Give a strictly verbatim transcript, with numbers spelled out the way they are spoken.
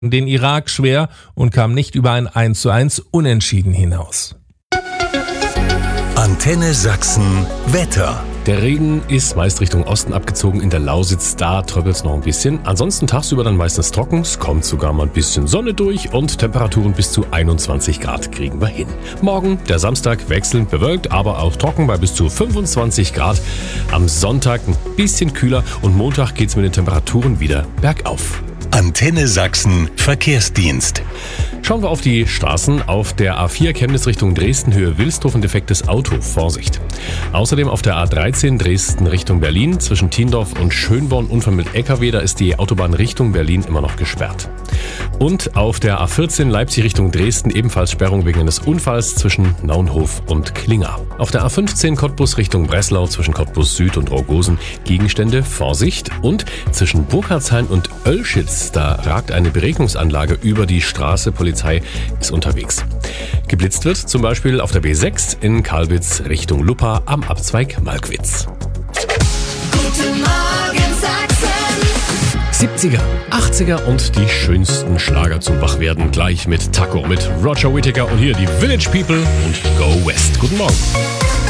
den Irak schwer und kam nicht über ein eins zu eins Unentschieden hinaus. Antenne Sachsen Wetter. Der Regen ist meist Richtung Osten abgezogen, in der Lausitz, da tröppelt es noch ein bisschen. Ansonsten tagsüber dann meistens trocken, es kommt sogar mal ein bisschen Sonne durch und Temperaturen bis zu einundzwanzig Grad kriegen wir hin. Morgen, der Samstag, wechselnd bewölkt, aber auch trocken bei bis zu fünfundzwanzig Grad. Am Sonntag ein bisschen kühler und Montag geht es mit den Temperaturen wieder bergauf. Antenne Sachsen Verkehrsdienst. Schauen wir auf die Straßen. Auf der A vier Chemnitz Richtung Dresden, Höhe Wilsdorf, ein defektes Auto. Vorsicht. Außerdem auf der A dreizehn Dresden Richtung Berlin, zwischen Tiendorf und Schönborn, Unfall mit L K W, da ist die Autobahn Richtung Berlin immer noch gesperrt. Und auf der A vierzehn Leipzig Richtung Dresden ebenfalls Sperrung wegen eines Unfalls zwischen Naunhof und Klinger. Auf der A fünfzehn Cottbus Richtung Breslau, zwischen Cottbus Süd und Rogosen Gegenstände, Vorsicht. Und zwischen Burkhardshain und Oelschitz, da ragt eine Beregnungsanlage über die Straße, Polizei ist unterwegs. Geblitzt wird zum Beispiel auf der B sechs in Kalwitz Richtung Luppa am Abzweig Malkwitz. Guten Morgen Sachsen. siebziger, achtziger und die schönsten Schlager zum Wachwerden gleich mit Taco, mit Roger Whittaker und hier die Village People und Go West. Guten Morgen.